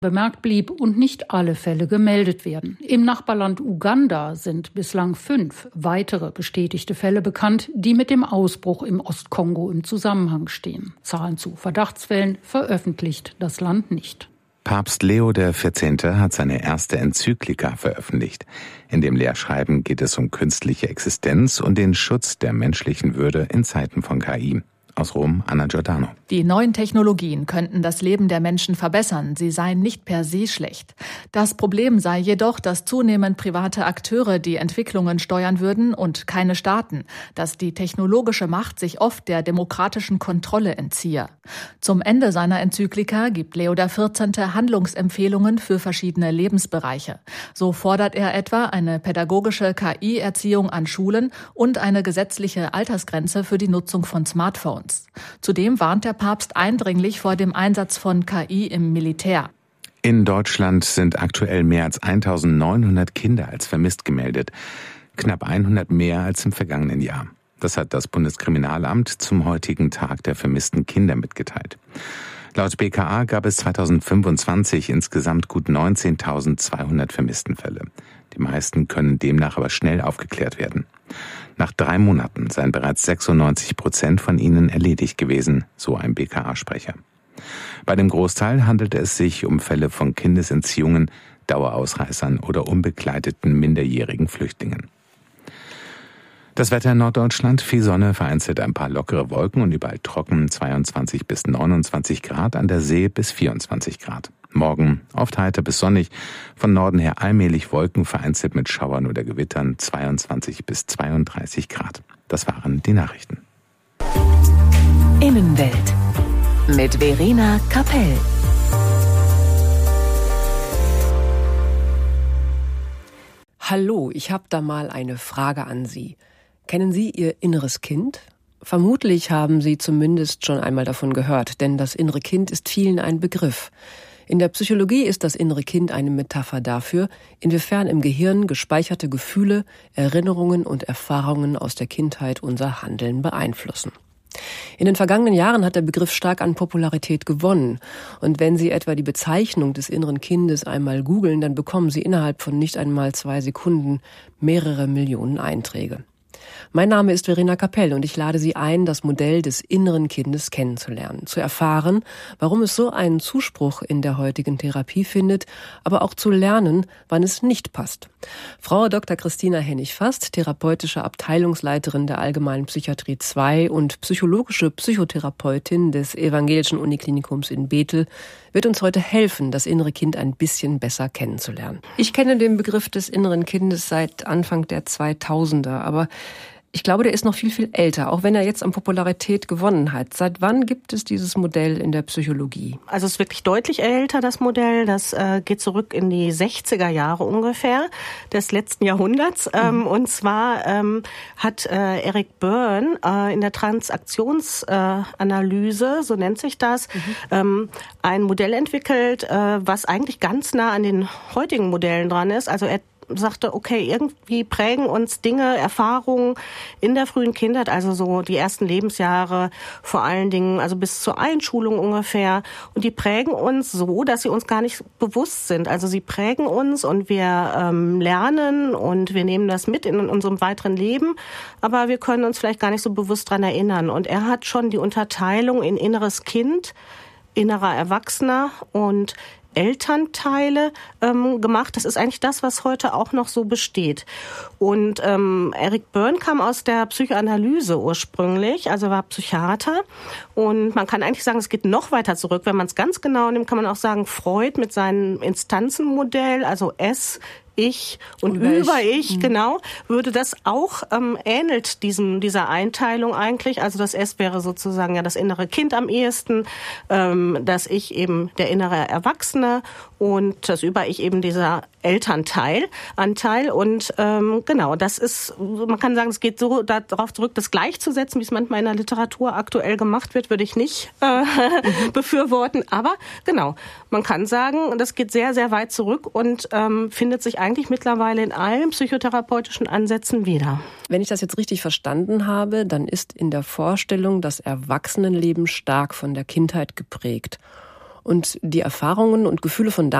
bemerkt blieb und nicht alle Fälle gemeldet werden. Im Nachbarland Uganda sind bislang 5 weitere bestätigte Fälle bekannt, die mit dem Ausbruch im Ostkongo im Zusammenhang stehen. Zahlen zu Verdachtsfällen veröffentlicht das Land nicht. Papst Leo XIV. Hat seine erste Enzyklika veröffentlicht. In dem Lehrschreiben geht es um künstliche Existenz und den Schutz der menschlichen Würde in Zeiten von KI. Aus Rom, Anna Giordano. Die neuen Technologien könnten das Leben der Menschen verbessern. Sie seien nicht per se schlecht. Das Problem sei jedoch, dass zunehmend private Akteure die Entwicklungen steuern würden und keine Staaten, dass die technologische Macht sich oft der demokratischen Kontrolle entziehe. Zum Ende seiner Enzyklika gibt Leo XIV. Handlungsempfehlungen für verschiedene Lebensbereiche. So fordert er etwa eine pädagogische KI-Erziehung an Schulen und eine gesetzliche Altersgrenze für die Nutzung von Smartphones. Zudem warnt der Papst eindringlich vor dem Einsatz von KI im Militär. In Deutschland sind aktuell mehr als 1900 Kinder als vermisst gemeldet. Knapp 100 mehr als im vergangenen Jahr. Das hat das Bundeskriminalamt zum heutigen Tag der vermissten Kinder mitgeteilt. Laut BKA gab es 2025 insgesamt gut 19.200 Vermisstenfälle. Die meisten können demnach aber schnell aufgeklärt werden. Nach 3 Monaten seien bereits 96% von ihnen erledigt gewesen, so ein BKA-Sprecher. Bei dem Großteil handelte es sich um Fälle von Kindesentziehungen, Dauerausreißern oder unbegleiteten minderjährigen Flüchtlingen. Das Wetter in Norddeutschland, viel Sonne, vereinzelt ein paar lockere Wolken und überall trocken, 22 bis 29 Grad, an der See bis 24 Grad. Morgen oft heiter bis sonnig, von Norden her allmählich Wolken, vereinzelt mit Schauern oder Gewittern, 22 bis 32 Grad. Das waren die Nachrichten. Innenwelt mit Verena Kapell. Hallo, ich habe da mal eine Frage an Sie. Kennen Sie Ihr inneres Kind? Vermutlich haben Sie zumindest schon einmal davon gehört, denn das innere Kind ist vielen ein Begriff. In der Psychologie ist das innere Kind eine Metapher dafür, inwiefern im Gehirn gespeicherte Gefühle, Erinnerungen und Erfahrungen aus der Kindheit unser Handeln beeinflussen. In den vergangenen Jahren hat der Begriff stark an Popularität gewonnen. Und wenn Sie etwa die Bezeichnung des inneren Kindes einmal googeln, dann bekommen Sie innerhalb von nicht einmal 2 Sekunden mehrere Millionen Einträge. Mein Name ist Verena Kapell und ich lade Sie ein, das Modell des inneren Kindes kennenzulernen, zu erfahren, warum es so einen Zuspruch in der heutigen Therapie findet, aber auch zu lernen, wann es nicht passt. Frau Dr. Christina Hennig-Fast, therapeutische Abteilungsleiterin der Allgemeinen Psychiatrie II und psychologische Psychotherapeutin des Evangelischen Uniklinikums in Bethel, wird uns heute helfen, das innere Kind ein bisschen besser kennenzulernen. Ich kenne den Begriff des inneren Kindes seit Anfang der 2000er, aber ich glaube, der ist noch viel, viel älter, auch wenn er jetzt an Popularität gewonnen hat. Seit wann gibt es dieses Modell in der Psychologie? Also es ist wirklich deutlich älter, das Modell. Das geht zurück in die 60er Jahre ungefähr des letzten Jahrhunderts. Und zwar hat Eric Berne in der Transaktionsanalyse, so nennt sich das, ein Modell entwickelt, was eigentlich ganz nah an den heutigen Modellen dran ist. Also er sagte, okay, irgendwie prägen uns Dinge, Erfahrungen in der frühen Kindheit, also so die ersten Lebensjahre vor allen Dingen, also bis zur Einschulung ungefähr. Und die prägen uns so, dass sie uns gar nicht bewusst sind. Also sie prägen uns und wir lernen und wir nehmen das mit in unserem weiteren Leben, aber wir können uns vielleicht gar nicht so bewusst dran erinnern. Und er hat schon die Unterteilung in inneres Kind, innerer Erwachsener und Elternteile gemacht. Das ist eigentlich das, was heute auch noch so besteht. Und Eric Berne kam aus der Psychoanalyse ursprünglich, also war Psychiater. Und man kann eigentlich sagen, es geht noch weiter zurück. Wenn man es ganz genau nimmt, kann man auch sagen, Freud mit seinem Instanzenmodell, also S, Ich und über ich, genau, würde das auch ähnelt dieser Einteilung eigentlich. Also das S wäre sozusagen ja das innere Kind am ehesten, das Ich eben der innere Erwachsene und das Über-Ich eben dieser Anteil. Und genau, das ist, man kann sagen, es geht so darauf zurück, das gleichzusetzen, wie es manchmal in der Literatur aktuell gemacht wird, würde ich nicht befürworten. Aber genau, man kann sagen, das geht sehr, sehr weit zurück und findet sich eigentlich mittlerweile in allen psychotherapeutischen Ansätzen wieder. Wenn ich das jetzt richtig verstanden habe, dann ist in der Vorstellung das Erwachsenenleben stark von der Kindheit geprägt. Und die Erfahrungen und Gefühle von